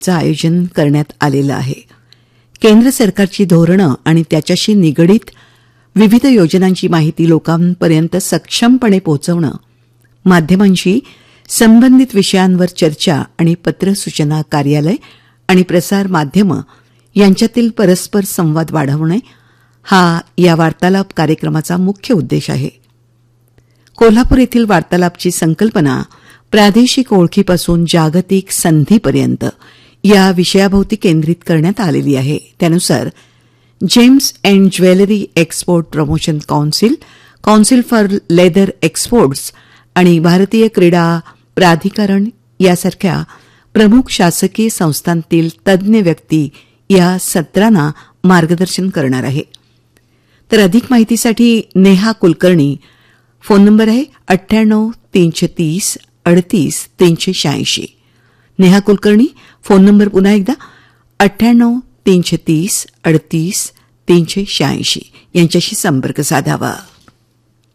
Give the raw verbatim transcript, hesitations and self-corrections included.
चं आयोजन करण्यात आलेलं आहे. केंद्र सरकारची धोरणं आणि त्याच्याशी निगडित विविध योजनांची माहिती लोकांपर्यंत सक्षमपणे पोहोचवणं, माध्यमांशी संबंधित विषयांवर चर्चा आणि पत्रसूचना कार्यालय आणि प्रसार माध्यमं यांच्यातील परस्पर संवाद वाढवणे हा या वार्तालाप कार्यक्रमाचा मुख्य उद्देश आहे. कोल्हापूर येथील वार्तालापची संकल्पना प्रादेशिक ओळखीपासून जागतिक संधीपर्यंत या विषयाभोवती केंद्रित करण्यात आलेली आहे. त्यानुसार gems and jewellery export promotion council, council for leather exports आणि भारतीय क्रीडा प्राधिकरण यासारख्या प्रमुख शासकीय संस्थांतील तज्ज्ञ व्यक्ती या सत्रांना मार्गदर्शन करणार आहे. तर अधिक माहितीसाठी नेहा कुलकर्णी, फोन नंबर आहे अठ्ठ्याण्णव तीनशे तीस अडतीस तीनशे शहाऐंशी. नेहा कुलकर्णी, फोन नंबर पुन्हा एकदा अठ्ठ्याण्णव तीनशे तीस अडतीस तीनशे शहाऐंशी यांच्याशी संपर्क साधावा.